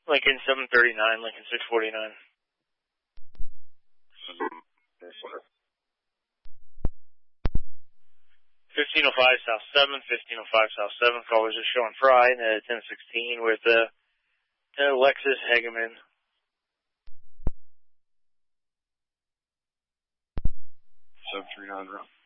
Lincoln 739, Lincoln 649. 1505 South 7, 1505 South 7. Callers are showing Fry in 1016 with Lexus Hegeman. 739 route.